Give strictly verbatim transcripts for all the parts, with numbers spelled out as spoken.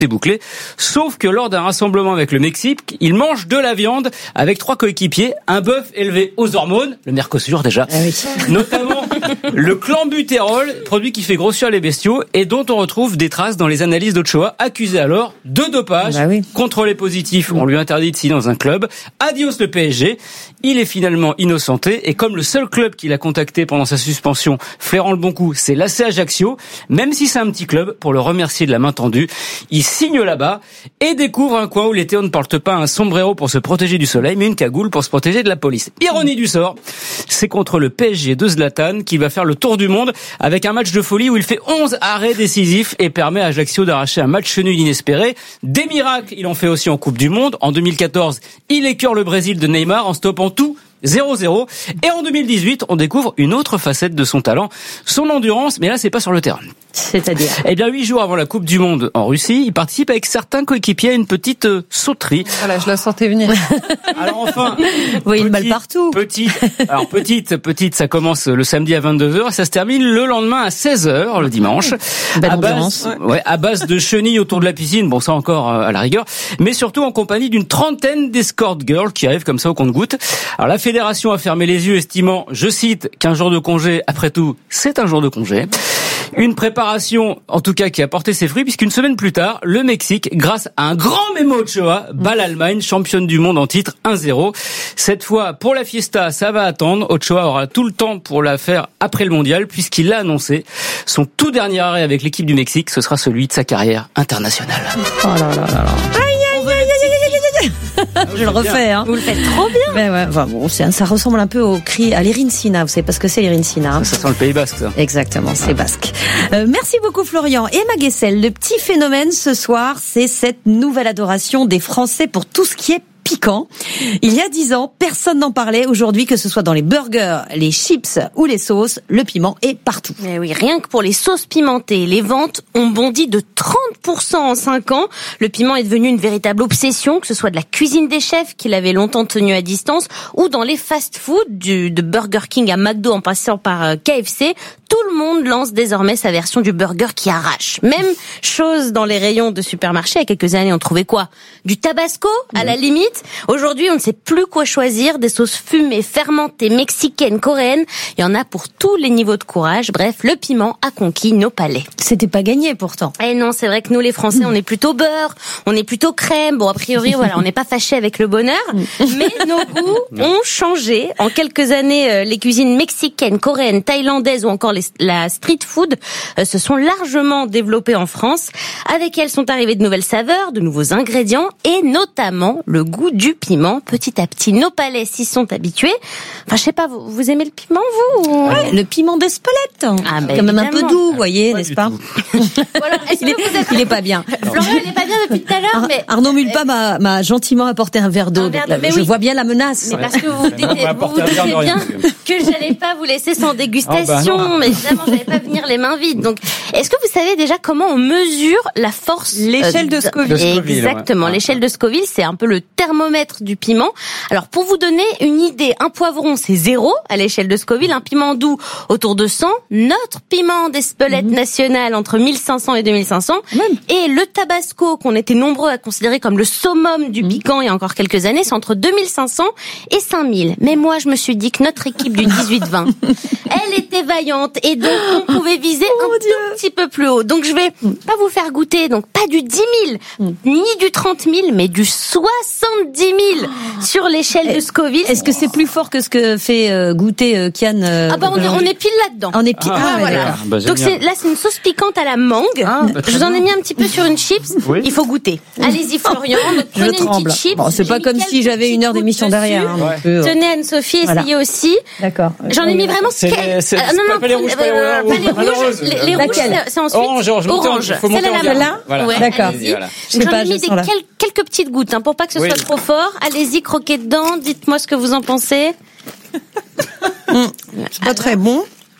c'est bouclé. Sauf que lors d'un rassemblement avec le Mexique, il mange de la viande avec trois coéquipiers, un bœuf élevé aux hormones, le Mercosur déjà, ah oui. notamment le clenbutérol, produit qui fait grossir les bestiaux et dont on retrouve des traces dans les analyses d'Ochoa, accusé alors de dopage, bah oui. contrôlé positif, on lui interdit de signer dans un club. Adios le P S G, il est finalement innocenté et comme le seul club qu'il a contacté pendant sa suspension, flairant le bon coup, c'est l'A C Ajaccio, même si c'est un petit club, pour le remercier de la main tendue, il signe là-bas et découvre un coin où l'été on ne porte pas un sombrero pour se protéger du soleil, mais une cagoule pour se protéger de la police. Ironie du sort, c'est contre le P S G de Zlatan qu'il va faire le tour du monde avec un match de folie où il fait onze arrêts décisifs et permet à Ajaccio d'arracher un match nul inespéré. Des miracles, il en fait aussi en Coupe du Monde. En deux mille quatorze, il écœure le Brésil de Neymar en stoppant tout zéro zéro. Et en deux mille dix-huit, on découvre une autre facette de son talent, son endurance, mais là, c'est pas sur le terrain. C'est-à-dire? Eh bien, huit jours avant la Coupe du Monde en Russie, il participe avec certains coéquipiers à une petite euh, sauterie. Voilà, je la sentais venir. Alors enfin, vous voyez une balle partout. Petite, alors petite, petite, ça commence le samedi à vingt-deux heures et ça se termine le lendemain à seize heures, le dimanche. Belle à endurance. base, ouais, à base de chenilles autour de la piscine, bon ça encore euh, à la rigueur, mais surtout en compagnie d'une trentaine d'escort girls qui arrivent comme ça au compte-gouttes. Alors la fédération a fermé les yeux, estimant, je cite, qu'un jour de congé, après tout, c'est un jour de congé. Une préparation, en tout cas, qui a porté ses fruits, puisqu'une semaine plus tard, le Mexique, grâce à un grand Memo Ochoa, bat l'Allemagne, championne du monde en titre un zéro. Cette fois, pour la fiesta, ça va attendre. Ochoa aura tout le temps pour la faire après le mondial, puisqu'il l'a annoncé. Son tout dernier arrêt avec l'équipe du Mexique, ce sera celui de sa carrière internationale. Oh là là là là. Je le refais, hein. Vous le faites trop bien. Ben ouais, enfin, bon, c'est, ça ressemble un peu au cri à l'Irinsina. Vous savez pas ce que c'est l'Irinsina, hein. Ça, ça sent le Pays Basque, ça. Exactement, c'est basque. Euh, merci beaucoup Florian. Et Maguessel, le petit phénomène ce soir, c'est cette nouvelle adoration des Français pour tout ce qui est piquant. Il y a dix ans, personne n'en parlait. Aujourd'hui, que ce soit dans les burgers, les chips ou les sauces, le piment est partout. Mais oui, rien que pour les sauces pimentées, les ventes ont bondi de trente pour cent en cinq ans. Le piment est devenu une véritable obsession, que ce soit de la cuisine des chefs qui l'avaient longtemps tenu à distance ou dans les fast-food, du, de Burger King à McDo en passant par K F C. Tout le monde lance désormais sa version du burger qui arrache. Même chose dans les rayons de supermarché. Il y a quelques années, on trouvait quoi? Du tabasco, à la limite. Aujourd'hui, on ne sait plus quoi choisir. Des sauces fumées, fermentées, mexicaines, coréennes. Il y en a pour tous les niveaux de courage. Bref, le piment a conquis nos palais. C'était pas gagné pourtant. Eh non, c'est vrai que nous, les Français, on est plutôt beurre, on est plutôt crème. Bon, a priori, voilà, on n'est pas fâchés avec le bonheur. Mais nos goûts ont changé. En quelques années, les cuisines mexicaines, coréennes, thaïlandaises ou encore les la street food euh, se sont largement développées en France. Avec elles sont arrivées de nouvelles saveurs, de nouveaux ingrédients et notamment le goût du piment. Petit à petit, nos palais s'y sont habitués. Enfin, je sais pas, vous, vous aimez le piment, vous ou... Ouais, le piment d'Espelette. Ah, ben quand même un évidemment. peu doux, vous voyez, Pas n'est-ce du pas? Voilà, est-ce il, est, que vous êtes... il est pas bien. Florian, il est pas bien depuis tout à l'heure, Ar- mais... Arnaud Mulpa m'a, m'a gentiment apporté un verre d'eau. Un verre donc là, d'eau, mais je oui. vois bien la menace. Mais parce que vous vous dites, On va vous, vous apporter un verre doutez de rien. bien que j'allais pas vous laisser sans dégustation, Oh bah non. mais évidemment, j'allais pas venir les mains vides. Donc, est-ce que vous savez déjà comment on mesure la force? L'échelle de Scoville. De Scoville, Exactement. ouais. L'échelle de Scoville, c'est un peu le thermomètre du piment. Alors, pour vous donner une idée, un poivron, c'est zéro à l'échelle de Scoville, un piment doux autour de cent, notre piment d'Espelette Mhm. national entre mille cinq cents et deux mille cinq cents, Même. et le tabasco qu'on était nombreux à considérer comme le summum du piquant il y a encore quelques années, c'est entre deux mille cinq cents et cinq mille. Mais moi, je me suis dit que notre équipe du dix-huit vingt, elle était vaillante et donc on pouvait viser un tout petit peu plus haut. Donc je vais pas vous faire goûter, donc pas du dix mille, ni du trente mille, mais du soixante-dix mille sur l'échelle de Scoville. Est-ce que c'est plus fort que ce que fait euh, goûter euh, Kian euh, Ah bah on est, on est pile là-dedans. On est pile. Ah, Ah, ouais, voilà. d'accord. Bah, Donc génial. c'est, là c'est une sauce piquante à la mangue. Ah, bah, très je vous en ai bien. mis un petit peu sur une chips. Oui. Il faut goûter. Allez-y Florian, donc Je prenez une tremble. petite chips. Bon, c'est pas J'ai comme mis si j'avais quelques une heure petites d'émission gouttes derrière. dessus. Hein, non plus, euh. Tenez Anne-Sophie, Voilà. essayez aussi. D'accord. J'en ai mis vraiment C'est quel- les- c'est- Ah, c'est non, non, pas les rouges, pas les euh, rouges, pas les pas les rouges. roses. Les, les rouges, Laquelle c'est, c'est ensuite Orange, orange, montez en- orange. faut monter Celle-là en là-bas. gamme. Voilà. Ouais, D'accord. allez-y. Voilà. Je sais J'en pas, ai je mis des sens là. quel- quelques petites gouttes, hein, pour pas que ce Oui. soit trop fort. Allez-y, croquez dedans. Dites-moi ce que vous en pensez. C'est pas très bon.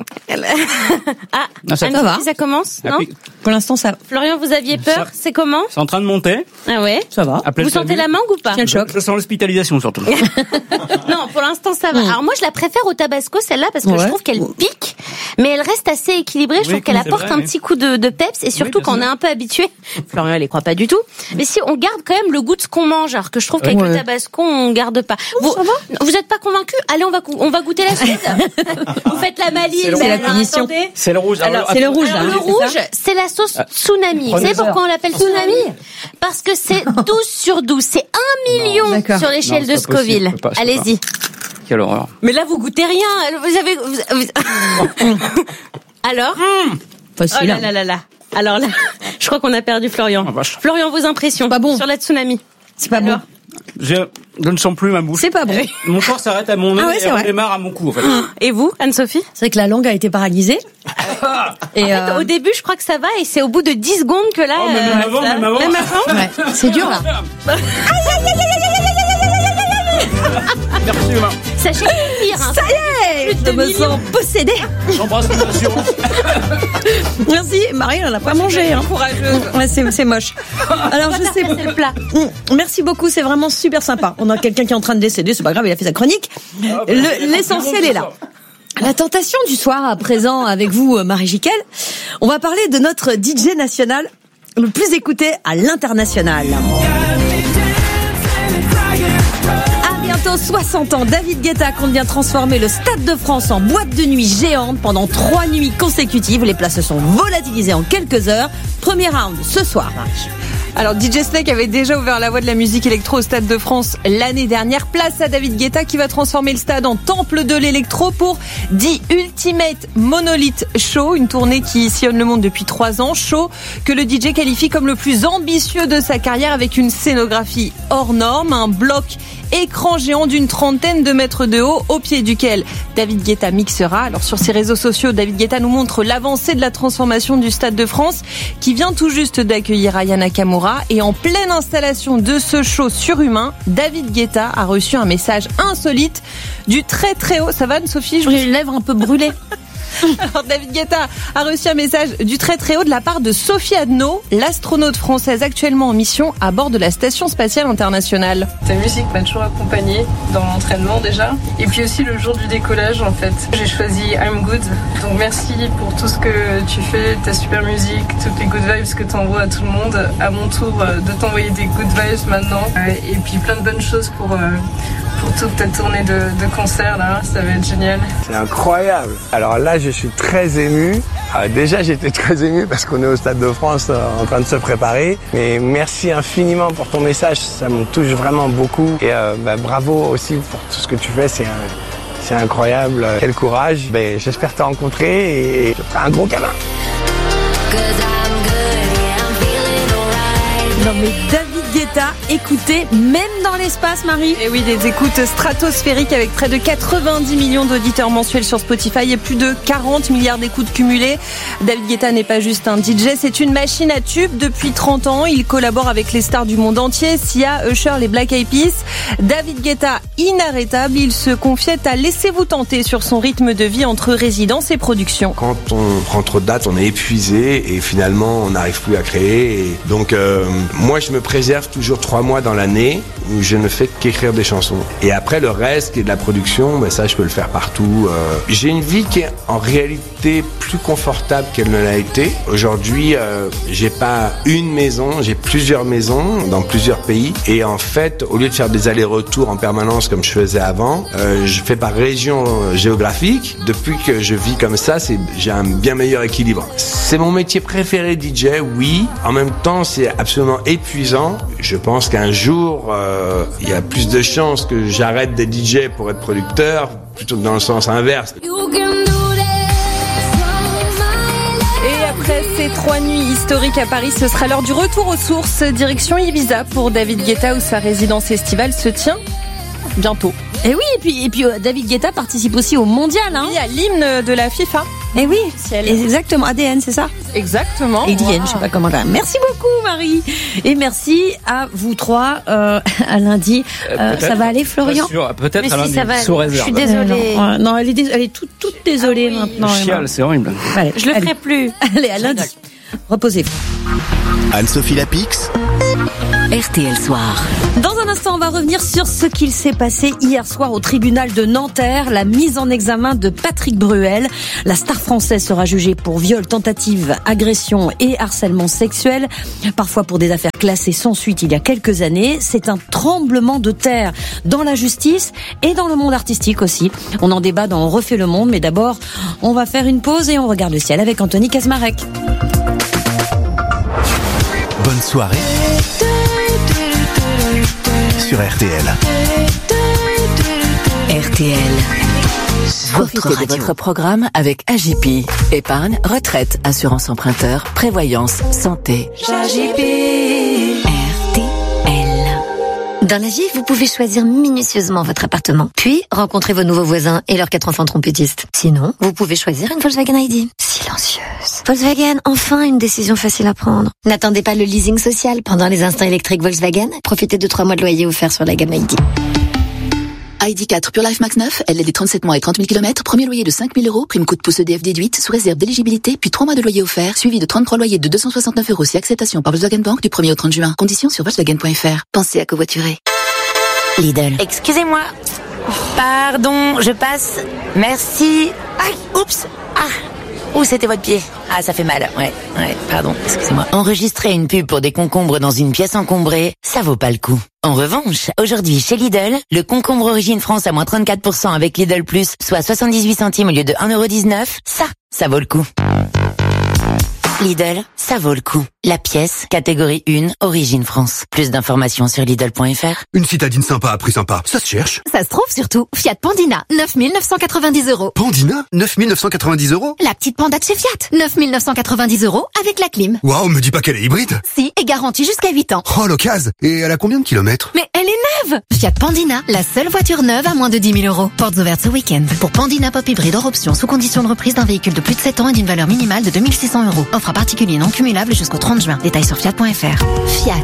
Ah, Non, ça- Anne, ça va. ça commence, Ah, non? puis, Pour l'instant, ça, Florian, vous aviez peur, Ça- c'est comment? c'est en train de monter. Ah ouais? ça va. Appelez Vous le sentez tabou. la mangue ou pas? Quel choc. Je sens l'hospitalisation surtout. Non, pour l'instant ça va. Mm. Alors moi je la préfère au tabasco celle-là parce que Ouais. je trouve qu'elle pique, mais elle reste assez équilibrée. Je Oui, trouve qu'elle c'est apporte vrai, un oui. petit coup de, de peps et surtout bien quand on sûr. est un peu habitué. Florian elle y croit pas du tout. Mais si on garde quand même le goût de ce qu'on mange, alors que je trouve qu'avec Ouais. le tabasco on garde pas. Vous, ça va. vous êtes pas convaincu? Allez on va go- on va goûter la suite. Vous faites la maline. C'est le mais rouge. alors, la punition. attendez. C'est le rouge. Alors, c'est le rouge, Alors, là, le c'est rouge, ça c'est la sauce tsunami. Vous prenez savez ça. pourquoi on l'appelle tsunami? Parce que c'est douze sur douze. C'est un million d'accord. sur l'échelle Non, de c'est pas possible, Scoville. je peux pas, je peux Allez-y. Quelle horreur. Mais là, vous goûtez rien. Vous avez. Vous, vous- Alors Oh Facile. là là là là. Alors là, je crois qu'on a perdu Florian. Ah, vache. Florian, vos impressions Pas bon. sur la tsunami? C'est pas Alors bon. Je, je ne sens plus ma bouche. C'est pas bon. Mon corps s'arrête à mon nez Ah ouais, c'est et vrai. redémarre à mon cou, en fait. Et vous, Anne-Sophie? C'est vrai que la langue a été paralysée. Et En fait, euh, au début, je crois que ça va, et c'est au bout de dix secondes que là. Oh, même euh, avant, ça- même avant. Même avant. ouais, c'est dur là. Merci, Emma. Sachez que c'est pire. Hein. Ça y est, je me sens possédée. J'embrasse mon assurance. Merci, Marie, elle n'a pas mangé. Hein. Courageuse. Ouais, c'est, c'est moche. Alors, je sais C'est le plat. Mm. Merci beaucoup, c'est vraiment super sympa. On a quelqu'un qui est en train de décéder, c'est pas grave, il a fait sa chronique. Le- l'essentiel est là. La tentation du soir, à présent, avec vous, Marie Jiquel. On va parler de notre D J national le plus écouté à l'international. À bientôt soixante ans, David Guetta compte bien transformer le Stade de France en boîte de nuit géante pendant trois nuits consécutives. Les places se sont volatilisées en quelques heures. Premier round ce soir, Marie. Alors D J Snake avait déjà ouvert la voie de la musique électro au Stade de France l'année dernière. Place à David Guetta qui va transformer le stade en temple de l'électro pour The Ultimate Monolith Show, une tournée qui sillonne le monde depuis trois ans. Show que le D J qualifie comme le plus ambitieux de sa carrière avec une scénographie hors norme, un bloc écran géant d'une trentaine de mètres de haut au pied duquel David Guetta mixera. Alors sur ses réseaux sociaux, David Guetta nous montre l'avancée de la transformation du Stade de France qui vient tout juste d'accueillir Aya Nakamura. Et en pleine installation de ce show surhumain, David Guetta a reçu un message insolite du très très haut. Ça va, Anne-Sophie? Je vous... J'ai les lèvres un peu brûlées. Alors, David Guetta a reçu un message du très très haut de la part de Sophie Adno, l'astronaute française actuellement en mission à bord de la Station Spatiale Internationale. Ta musique m'a toujours accompagnée dans l'entraînement déjà. Et puis aussi le jour du décollage en fait. J'ai choisi I'm Good. Donc merci pour tout ce que tu fais, ta super musique, toutes les good vibes que tu envoies à tout le monde. À mon tour euh, de t'envoyer des good vibes maintenant. Euh, et puis plein de bonnes choses pour, euh, pour toute ta tournée de, de concerts là. Ça va être génial. C'est incroyable. Alors là, je suis très ému. Euh, déjà, j'étais très ému parce qu'on est au Stade de France euh, en train de se préparer. Mais merci infiniment pour ton message. Ça me touche vraiment beaucoup. Et euh, bah, bravo aussi pour tout ce que tu fais. C'est un, c'est incroyable. Quel courage. Ben, j'espère te rencontrer et je te ferai un gros câlin. Non mais David Guetta, écoutez, même dans l'espace, Marie. Et oui, des écoutes stratosphériques avec près de quatre-vingt-dix millions d'auditeurs mensuels sur Spotify et plus de quarante milliards d'écoutes cumulées. David Guetta n'est pas juste un D J, c'est une machine à tubes. Depuis trente ans, il collabore avec les stars du monde entier, Sia, Usher, les Black Eyed Peas. David Guetta, inarrêtable, il se confiait à laissez-vous tenter sur son rythme de vie entre résidence et production. Quand on prend trop de dates, on est épuisé et finalement on n'arrive plus à créer. Et donc euh, moi je me préserve toujours trois mois dans l'année où je ne fais qu'écrire des chansons. Et après le reste qui est de la production, ben ça je peux le faire partout. Euh, j'ai une vie qui est en réalité plus confortable qu'elle ne l'a été. Aujourd'hui, euh, j'ai pas une maison, j'ai plusieurs maisons dans plusieurs pays. Et en fait, au lieu de faire des allers-retours en permanence comme je faisais avant, euh, je fais par région géographique. Depuis que je vis comme ça, c'est, j'ai un bien meilleur équilibre. C'est mon métier préféré, D J, oui. En même temps, c'est absolument épuisant. Je pense qu'un jour, euh, il y a plus de chances que j'arrête d'être D J pour être producteur, plutôt que dans le sens inverse. Et après ces trois nuits historiques à Paris, ce sera l'heure du retour aux sources, direction Ibiza pour David Guetta où sa résidence estivale se tient bientôt. Et oui, et puis, et puis euh, David Guetta participe aussi au mondial. Hein. Oui, à l'hymne de la FIFA. Eh oui, Ciel. exactement. A D N, c'est ça? Exactement. A D N, Wow. je sais pas comment dire. Merci beaucoup, Marie. Et merci à vous trois. Euh, à lundi. Euh, ça va aller, Florian? Pas sûr, peut-être Mais à si, lundi, ça va. sous Je réserve. suis désolée. Euh, non, non, elle est, dés- elle est toute, toute désolée Ah oui. maintenant. Chial, c'est horrible. Allez, Je le allez. ferai plus. Allez, à lundi. Reposez-vous. Anne-Sophie Lapix, R T L Soir. Dans un instant, on va revenir sur ce qu'il s'est passé hier soir au tribunal de Nanterre, la mise en examen de Patrick Bruel. La star française sera jugée pour viol, tentative, agression et harcèlement sexuel, parfois pour des affaires classées sans suite il y a quelques années. C'est un tremblement de terre dans la justice et dans le monde artistique aussi. On en débat dans On refait le monde, mais d'abord, on va faire une pause et on regarde le ciel avec Anthony Kazmarek. bonne soirée sur R T L. R T L. Profitez de votre programme avec A J P. Épargne, retraite, assurance emprunteur, prévoyance, santé. R T L. Dans la vie, vous pouvez choisir minutieusement votre appartement, puis rencontrer vos nouveaux voisins et leurs quatre enfants trompettistes. Sinon, vous pouvez choisir une Volkswagen I D. Silencieuse. Volkswagen, enfin une décision facile à prendre. N'attendez pas le leasing social pendant les instants électriques Volkswagen. Profitez de trois mois de loyer offerts sur la gamme I D. I D quatre Pure Life Max neuf, L L D trente-sept mois et trente mille kilomètres, premier loyer de cinq mille euros, prime coup de pouce E D F déduite, sous réserve d'éligibilité, puis trois mois de loyer offert, suivi de trente-trois loyers de deux cent soixante-neuf euros si acceptation par Volkswagen Bank du premier au trente juin. Conditions sur Volkswagen point F R. Pensez à covoiturer. Lidl. Excusez-moi. Pardon, je passe. Merci. Aïe, oups. Ah. Ouh, c'était votre pied. Ah, ça fait mal. Ouais, ouais, pardon, excusez-moi. Enregistrer une pub pour des concombres dans une pièce encombrée, ça vaut pas le coup. En revanche, aujourd'hui, chez Lidl, le concombre Origine France à moins trente-quatre pour cent avec Lidl Plus, soit soixante-dix-huit centimes au lieu de un euro dix-neuf, ça, ça vaut le coup. Lidl, ça vaut le coup. La pièce, catégorie un, Origine France. Plus d'informations sur Lidl point F R. Une citadine sympa à prix sympa, ça se cherche. Ça se trouve surtout. Fiat Pandina, neuf mille neuf cent quatre-vingt-dix euros. Pandina, neuf mille neuf cent quatre-vingt-dix euros. La petite Panda de chez Fiat, neuf mille neuf cent quatre-vingt-dix euros avec la clim. Waouh, me dis pas qu'elle est hybride. Si, et garantie jusqu'à huit ans. Oh, l'occasion. Et elle a combien de kilomètres? Mais elle est neuve! Fiat Pandina, la seule voiture neuve à moins de dix mille euros. Portes ouvertes ce week-end. Pour Pandina Pop Hybride hors option, sous condition de reprise d'un véhicule de plus de sept ans et d'une valeur minimale de deux mille six cents euros. Offre à particulier non cumulable jusqu'au trente juin. Détails sur Fiat point F R. Fiat.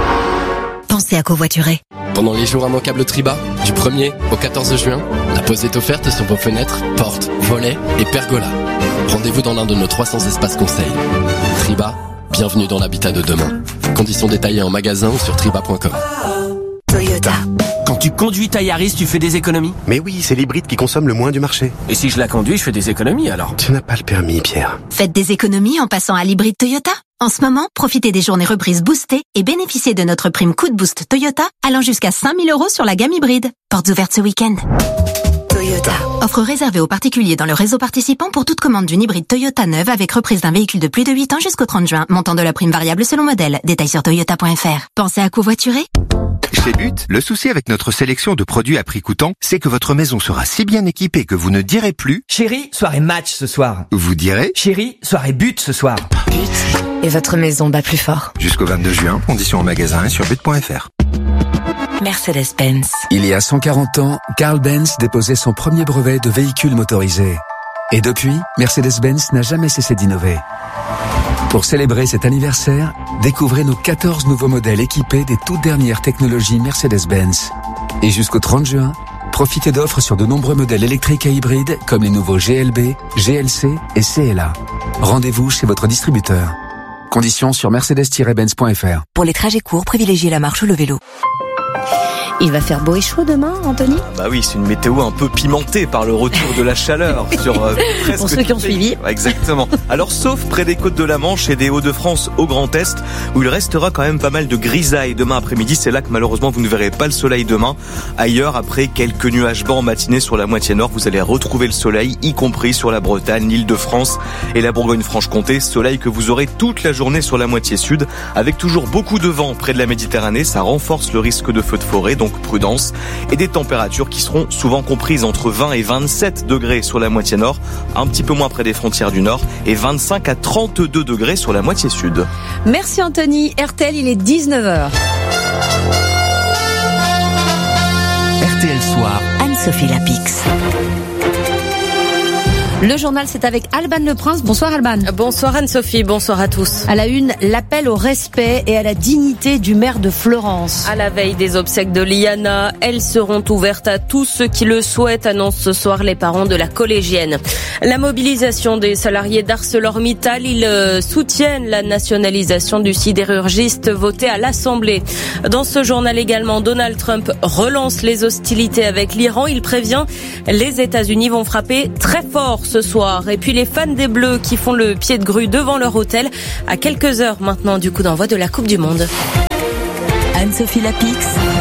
Pensez à covoiturer. Pendant les jours immanquables Triba, du premier au quatorze juin, la pause est offerte sur vos fenêtres, portes, volets et pergolas. Rendez-vous dans l'un de nos trois cents espaces conseils. Triba, bienvenue dans l'habitat de demain. Conditions détaillées en magasin ou sur triba point com. Toyota. Quand tu conduis ta Yaris, tu fais des économies? Mais oui, c'est l'hybride qui consomme le moins du marché. Et si je la conduis, je fais des économies alors? Tu n'as pas le permis, Pierre. Faites des économies en passant à l'hybride Toyota. En ce moment, profitez des journées reprises boostées et bénéficiez de notre prime coup de boost Toyota allant jusqu'à cinq mille euros sur la gamme hybride. Portes ouvertes ce week-end. Toyota. Offre réservée aux particuliers dans le réseau participant pour toute commande d'une hybride Toyota neuve avec reprise d'un véhicule de plus de huit ans jusqu'au trente juin. Montant de la prime variable selon modèle. Détails sur toyota point F R. Pensez à covoiturer? Chez But, le souci avec notre sélection de produits à prix coûtant, c'est que votre maison sera si bien équipée que vous ne direz plus Chérie, soirée match ce soir. Vous direz Chérie, soirée but ce soir. But. Et votre maison bat plus fort. Jusqu'au vingt-deux juin, conditions en magasin et sur but point F R. Mercedes-Benz. Il y a cent quarante ans, Carl Benz déposait son premier brevet de véhicule motorisé. Et depuis, Mercedes-Benz n'a jamais cessé d'innover. Pour célébrer cet anniversaire, découvrez nos quatorze nouveaux modèles équipés des toutes dernières technologies Mercedes-Benz. Et jusqu'au trente juin, profitez d'offres sur de nombreux modèles électriques et hybrides comme les nouveaux G L B, G L C et C L A. Rendez-vous chez votre distributeur. Conditions sur mercedes tiret benz point F R. Pour les trajets courts, privilégiez la marche ou le vélo. Il va faire beau et chaud demain, Anthony? Bah oui, c'est une météo un peu pimentée par le retour de la chaleur sur euh, presque pour ceux qui ont tout suivi. Ouais, exactement. Alors sauf près des côtes de la Manche et des Hauts-de-France au Grand Est, où il restera quand même pas mal de grisailles demain après-midi. C'est là que malheureusement vous ne verrez pas le soleil demain. Ailleurs, après quelques nuages bas en matinée sur la moitié nord, vous allez retrouver le soleil, y compris sur la Bretagne, l'Île-de-France et la Bourgogne-Franche-Comté. Soleil que vous aurez toute la journée sur la moitié sud, avec toujours beaucoup de vent près de la Méditerranée. Ça renforce le risque de feux de forêt, donc prudence, et des températures qui seront souvent comprises entre vingt et vingt-sept degrés sur la moitié nord, un petit peu moins près des frontières du nord, et vingt-cinq à trente-deux degrés sur la moitié sud. Merci Anthony. R T L, il est dix-neuf heures. R T L Soir. Anne-Sophie Lapix. Le journal, c'est avec Alban Le Prince. Bonsoir Alban. Bonsoir Anne-Sophie, bonsoir à tous. À la une, l'appel au respect et à la dignité du maire de Florence. À la veille des obsèques de Liana, elles seront ouvertes à tous ceux qui le souhaitent, annoncent ce soir les parents de la collégienne. La mobilisation des salariés d'ArcelorMittal, ils soutiennent la nationalisation du sidérurgiste votée à l'Assemblée. Dans ce journal également, Donald Trump relance les hostilités avec l'Iran. Il prévient, les États-Unis vont frapper très fort ce soir. Et puis les fans des Bleus qui font le pied de grue devant leur hôtel à quelques heures maintenant du coup d'envoi de la Coupe du Monde. Anne-Sophie Lapix.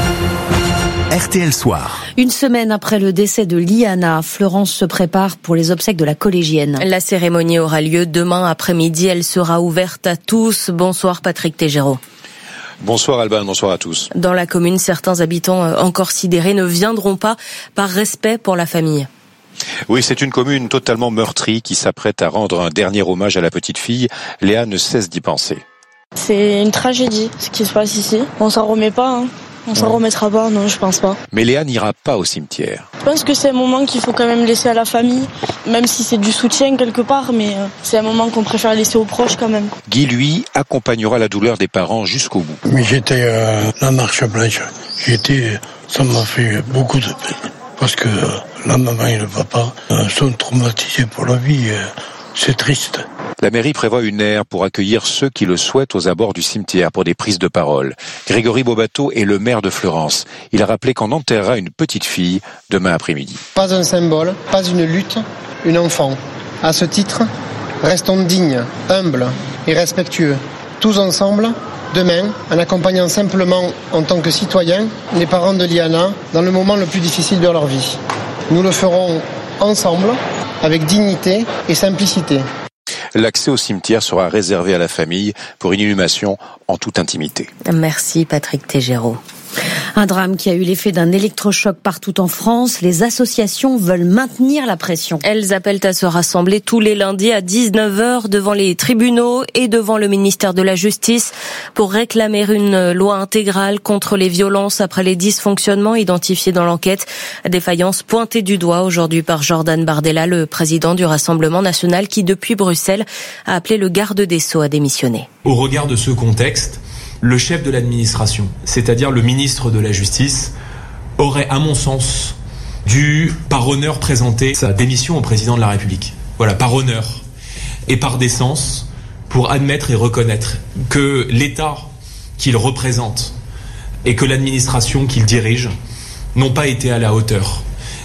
R T L Soir. Une semaine après le décès de Liana, Florence se prépare pour les obsèques de la collégienne. La cérémonie aura lieu demain après-midi. Elle sera ouverte à tous. Bonsoir Patrick Tégéraud. Bonsoir Alban, bonsoir à tous. Dans la commune, certains habitants encore sidérés ne viendront pas par respect pour la famille. Oui, c'est une commune totalement meurtrie qui s'apprête à rendre un dernier hommage à la petite fille. Léa ne cesse d'y penser. C'est une tragédie ce qui se passe ici. On s'en remet pas, hein. On s'en remettra pas, non, je pense pas. Mais Léa n'ira pas au cimetière. Je pense que c'est un moment qu'il faut quand même laisser à la famille, même si c'est du soutien quelque part, mais c'est un moment qu'on préfère laisser aux proches quand même. Guy, lui, accompagnera la douleur des parents jusqu'au bout. Mais j'étais à la marche blanche. J'étais, ça m'a fait beaucoup de peine. Parce que la maman et le papa sont traumatisés pour la vie. C'est triste. La mairie prévoit une aire pour accueillir ceux qui le souhaitent aux abords du cimetière pour des prises de parole. Grégory Bobato est le maire de Florence. Il a rappelé qu'on enterrera une petite fille demain après-midi. Pas un symbole, pas une lutte, une enfant. À ce titre, restons dignes, humbles et respectueux. Tous ensemble, demain, en accompagnant simplement en tant que citoyens les parents de Liana dans le moment le plus difficile de leur vie. Nous le ferons ensemble, avec dignité et simplicité. L'accès au cimetière sera réservé à la famille pour une inhumation en toute intimité. Merci Patrick Tégéraud. Un drame qui a eu l'effet d'un électrochoc partout en France. Les associations veulent maintenir la pression. Elles appellent à se rassembler tous les lundis à dix-neuf heures devant les tribunaux et devant le ministère de la Justice pour réclamer une loi intégrale contre les violences après les dysfonctionnements identifiés dans l'enquête. Défaillance pointée du doigt aujourd'hui par Jordan Bardella, le président du Rassemblement national qui, depuis Bruxelles, a appelé le garde des Sceaux à démissionner. Au regard de ce contexte, le chef de l'administration, c'est-à-dire le ministre de la Justice, aurait, à mon sens, dû, par honneur, présenter sa démission au président de la République. Voilà, par honneur et par décence, pour admettre et reconnaître que l'État qu'il représente et que l'administration qu'il dirige n'ont pas été à la hauteur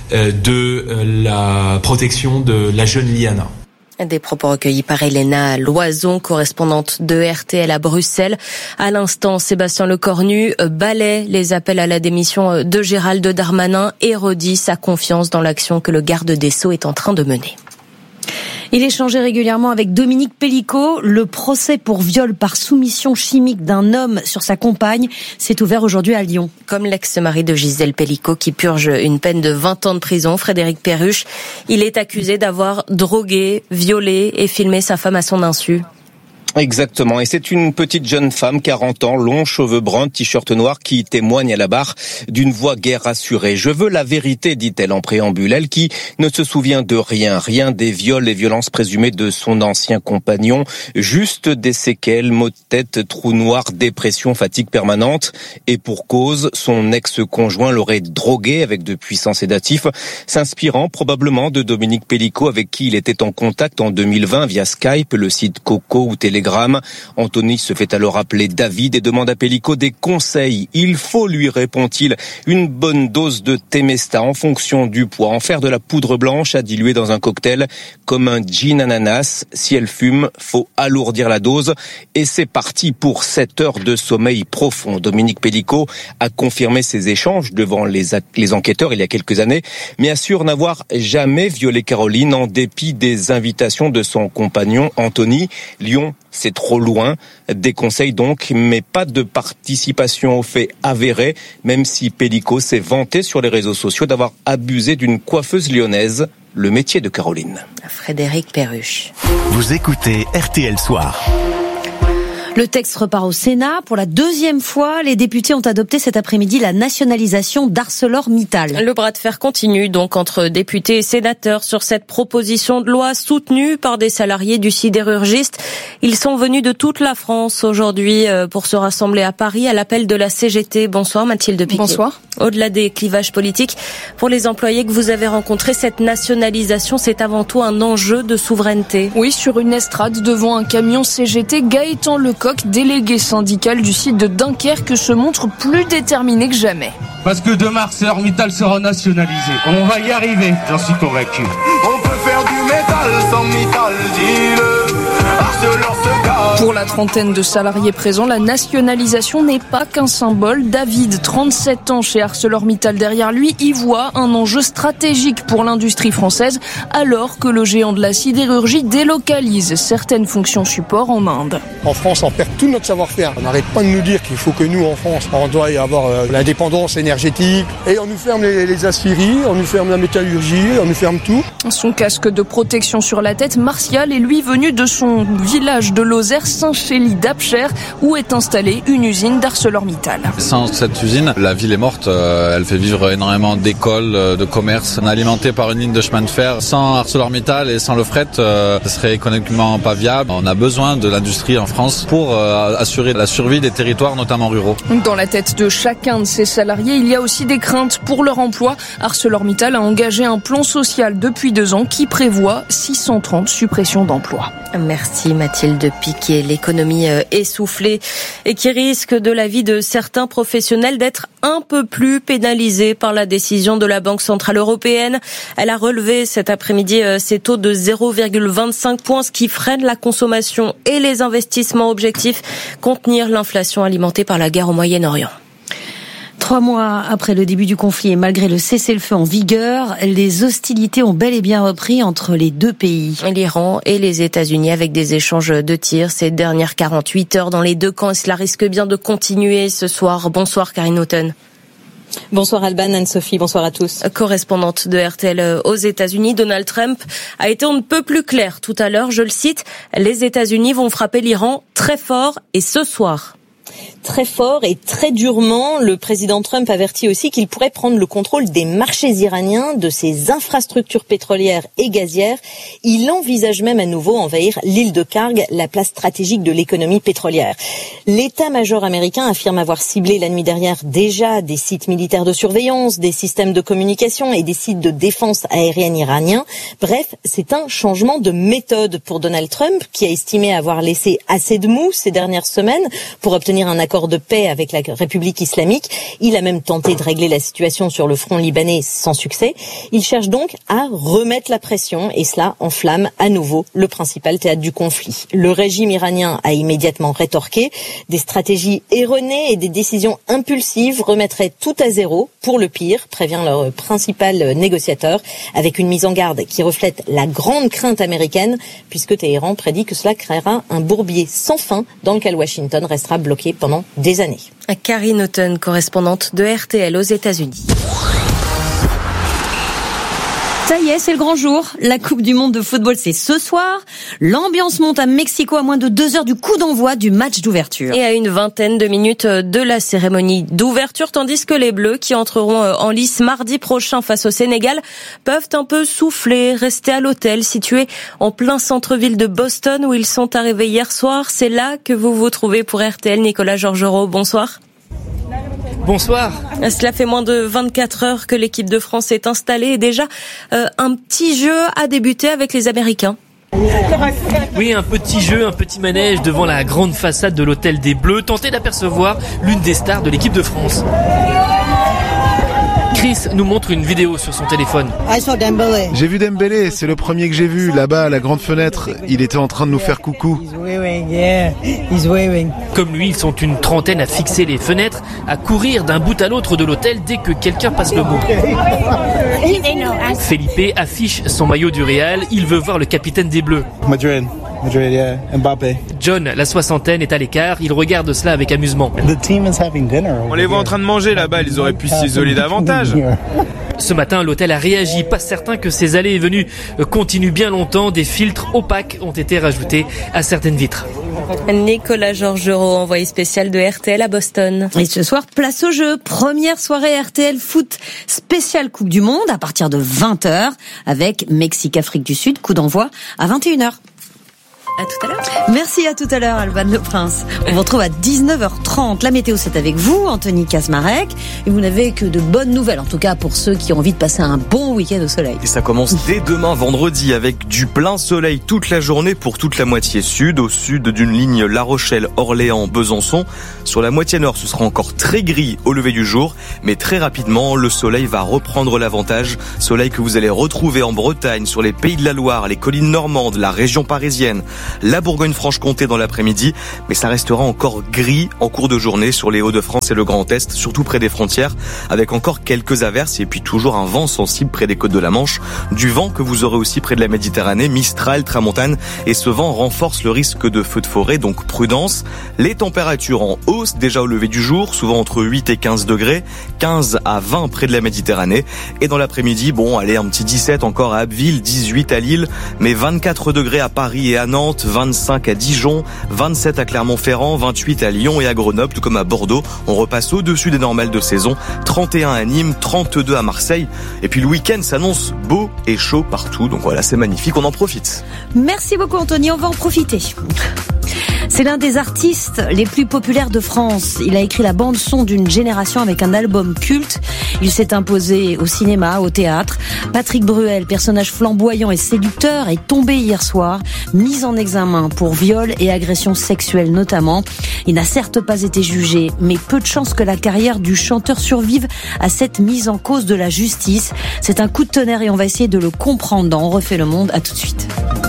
de la protection de la jeune Liana. Des propos recueillis par Elena Loison, correspondante de R T L à Bruxelles. À l'instant, Sébastien Lecornu balaie les appels à la démission de Gérald Darmanin et redit sa confiance dans l'action que le garde des Sceaux est en train de mener. Il échangeait régulièrement avec Dominique Pellicot. Le procès pour viol par soumission chimique d'un homme sur sa compagne s'est ouvert aujourd'hui à Lyon. Comme l'ex-mari de Gisèle Pellicot qui purge une peine de vingt ans de prison, Frédéric Perruche, il est accusé d'avoir drogué, violé et filmé sa femme à son insu. Exactement, et c'est une petite jeune femme, quarante ans, longs cheveux bruns, t-shirt noir, qui témoigne à la barre d'une voix guère rassurée. « Je veux la vérité », dit-elle en préambule, elle qui ne se souvient de rien, rien des viols et violences présumées de son ancien compagnon, juste des séquelles, maux de tête, trous noirs, dépression, fatigue permanente, et pour cause, son ex-conjoint l'aurait drogué avec de puissants sédatifs, s'inspirant probablement de Dominique Pellicot avec qui il était en contact en deux mille vingt via Skype, le site Coco ou Telegram. Anthony se fait alors appeler David et demande à Pellicot des conseils. Il faut, lui répond-il, une bonne dose de Temesta en fonction du poids. En faire de la poudre blanche à diluer dans un cocktail comme un gin ananas. Si elle fume, faut alourdir la dose. Et c'est parti pour sept heures de sommeil profond. Dominique Pellicot a confirmé ses échanges devant les, les enquêteurs il y a quelques années, mais assure n'avoir jamais violé Caroline en dépit des invitations de son compagnon Anthony. Lyon, c'est trop loin. Des conseils donc, mais pas de participation aux faits avérés, même si Pellicot s'est vanté sur les réseaux sociaux d'avoir abusé d'une coiffeuse lyonnaise, le métier de Caroline. Frédéric Perruche. Vous écoutez R T L Soir. Le texte repart au Sénat. Pour la deuxième fois, les députés ont adopté cet après-midi la nationalisation d'ArcelorMittal. Le bras de fer continue donc entre députés et sénateurs sur cette proposition de loi soutenue par des salariés du sidérurgiste. Ils sont venus de toute la France aujourd'hui pour se rassembler à Paris à l'appel de la C G T. Bonsoir Mathilde Piquet. Bonsoir. Au-delà des clivages politiques, pour les employés que vous avez rencontrés, cette nationalisation, c'est avant tout un enjeu de souveraineté. Oui, sur une estrade devant un camion C G T, Gaëtan Lecoq, délégué syndical du site de Dunkerque, se montre plus déterminé que jamais. Parce que demain, ArcelorMittal sera nationalisé. On va y arriver, j'en suis convaincu. On peut faire du métal sans métal, dis-le. Arcelor se gare. Pour la trentaine de salariés présents, la nationalisation n'est pas qu'un symbole. David, trente-sept ans chez ArcelorMittal derrière lui, y voit un enjeu stratégique pour l'industrie française, alors que le géant de la sidérurgie délocalise certaines fonctions support en Inde. En France, on perd tout notre savoir-faire. On n'arrête pas de nous dire qu'il faut que nous, en France, on doit y avoir euh, l'indépendance énergétique. Et on nous ferme les, les aciéries, on nous ferme la métallurgie, on nous ferme tout. Son casque de protection sur la tête, Martial est lui venu de son village de Lozère, Saint-Chély d'Apcher, où est installée une usine d'ArcelorMittal. Sans cette usine, la ville est morte. Elle fait vivre énormément d'écoles, de commerces. On est alimenté par une ligne de chemin de fer. Sans ArcelorMittal et sans le fret, ce serait économiquement pas viable. On a besoin de l'industrie en France pour assurer la survie des territoires, notamment ruraux. Dans la tête de chacun de ses salariés, il y a aussi des craintes pour leur emploi. ArcelorMittal a engagé un plan social depuis deux ans qui prévoit six cent trente suppressions d'emplois. Merci Mathilde Piquet. L'économie essoufflée et qui risque de la vie de certains professionnels d'être un peu plus pénalisée par la décision de la Banque Centrale Européenne. Elle a relevé cet après-midi ses taux de zéro virgule vingt-cinq points, ce qui freine la consommation et les investissements. Objectif, contenir l'inflation alimentée par la guerre au Moyen-Orient. Trois mois après le début du conflit et malgré le cessez-le-feu en vigueur, les hostilités ont bel et bien repris entre les deux pays. L'Iran et les États-Unis avec des échanges de tirs ces dernières quarante-huit heures dans les deux camps. Et cela risque bien de continuer ce soir. Bonsoir Karine Houghton. Bonsoir Alban, Anne-Sophie, bonsoir à tous. Correspondante de R T L aux États-Unis, Donald Trump a été on ne peut plus clair tout à l'heure. Je le cite, les États-Unis vont frapper l'Iran très fort et ce soir. Très fort et très durement, le président Trump avertit aussi qu'il pourrait prendre le contrôle des marchés iraniens, de ses infrastructures pétrolières et gazières. Il envisage même à nouveau envahir l'île de Karg, la place stratégique de l'économie pétrolière. L'état-major américain affirme avoir ciblé la nuit dernière déjà des sites militaires de surveillance, des systèmes de communication et des sites de défense aérienne iraniens. Bref, c'est un changement de méthode pour Donald Trump, qui a estimé avoir laissé assez de mou ces dernières semaines pour obtenir un accord de paix avec la République islamique. Il a même tenté de régler la situation sur le front libanais sans succès. Il cherche donc à remettre la pression et cela enflamme à nouveau le principal théâtre du conflit. Le régime iranien a immédiatement rétorqué. Des stratégies erronées et des décisions impulsives remettraient tout à zéro pour le pire, prévient leur principal négociateur, avec une mise en garde qui reflète la grande crainte américaine, puisque Téhéran prédit que cela créera un bourbier sans fin dans lequel Washington restera bloqué pendant des années. Karine Houghton, correspondante de R T L aux États-Unis. Ça y est, c'est le grand jour. La Coupe du Monde de football, c'est ce soir. L'ambiance monte à Mexico à moins de deux heures du coup d'envoi du match d'ouverture. Et à une vingtaine de minutes de la cérémonie d'ouverture, tandis que les Bleus, qui entreront en lice mardi prochain face au Sénégal, peuvent un peu souffler, rester à l'hôtel situé en plein centre-ville de Boston où ils sont arrivés hier soir. C'est là que vous vous trouvez pour R T L. Nicolas Georgerot, bonsoir. Bonsoir. Cela fait moins de vingt-quatre heures que l'équipe de France est installée et déjà euh, un petit jeu a débuté avec les Américains. Oui, un petit jeu, un petit manège devant la grande façade de l'hôtel des Bleus, tenté d'apercevoir l'une des stars de l'équipe de France. Chris nous montre une vidéo sur son téléphone. J'ai vu Dembélé, c'est le premier que j'ai vu, là-bas à la grande fenêtre. Il était en train de nous faire coucou. Comme lui, ils sont une trentaine à fixer les fenêtres, à courir d'un bout à l'autre de l'hôtel dès que quelqu'un passe le mot. Felipe affiche son maillot du Real, il veut voir le capitaine des Bleus. Madrid. Madrid, yeah. Mbappé. John, la soixantaine, est à l'écart, il regarde cela avec amusement. On les voit en train de manger là-bas, ils auraient pu s'isoler davantage. Ce matin, l'hôtel a réagi, pas certain que ces allées et venues continuent bien longtemps. Des filtres opaques ont été rajoutés à certaines vitres. Nicolas Georgerot, envoyé spécial de R T L à Boston. Et ce soir, place au jeu. Première soirée R T L Foot spéciale Coupe du Monde à partir de vingt heures avec Mexique-Afrique du Sud. Coup d'envoi à vingt et une heures. À tout à l'heure. Merci, à tout à l'heure, Alban Le Prince. On vous retrouve à dix-neuf heures trente. La météo, c'est avec vous, Anthony Kasmarek. Et vous n'avez que de bonnes nouvelles, en tout cas pour ceux qui ont envie de passer un bon week-end au soleil. Et ça commence dès demain, vendredi, avec du plein soleil toute la journée pour toute la moitié sud. Au sud d'une ligne La Rochelle, Orléans, Besançon. Sur la moitié nord, ce sera encore très gris au lever du jour. Mais très rapidement, le soleil va reprendre l'avantage. Soleil que vous allez retrouver en Bretagne, sur les Pays de la Loire, les collines normandes, la région parisienne, la Bourgogne-Franche-Comté dans l'après-midi, mais ça restera encore gris en cours de journée sur les Hauts-de-France et le Grand Est, surtout près des frontières, avec encore quelques averses et puis toujours un vent sensible près des côtes de la Manche, du vent que vous aurez aussi près de la Méditerranée, Mistral, Tramontane, et ce vent renforce le risque de feux de forêt, donc prudence. Les températures en hausse déjà au lever du jour, souvent entre huit et quinze degrés, quinze à vingt près de la Méditerranée, et dans l'après-midi, bon, allez, un petit dix-sept encore à Abbeville, dix-huit à Lille, mais vingt-quatre degrés à Paris et à Nantes, vingt-cinq à Dijon, vingt-sept à Clermont-Ferrand, vingt-huit à Lyon et à Grenoble, tout comme à Bordeaux. On repasse au-dessus des normales de saison. trente et un à Nîmes, trente-deux à Marseille. Et puis le week-end s'annonce beau et chaud partout. Donc voilà, c'est magnifique, on en profite. Merci beaucoup, Anthony, on va en profiter. C'est l'un des artistes les plus populaires de France. Il a écrit la bande-son d'une génération avec un album culte. Il s'est imposé au cinéma, au théâtre. Patrick Bruel, personnage flamboyant et séducteur, est tombé hier soir, mis en examen pour viol et agression sexuelle notamment. Il n'a certes pas été jugé, mais peu de chance que la carrière du chanteur survive à cette mise en cause de la justice. C'est un coup de tonnerre et on va essayer de le comprendre dans On refait le monde. À tout de suite.